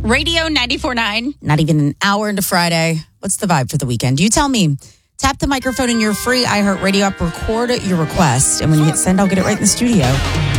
Radio 94.9. Not even an hour into Friday. What's the vibe for the weekend? You tell me. Tap the microphone in your free iHeartRadio app, record your request, and when you hit send, I'll get it right in the studio.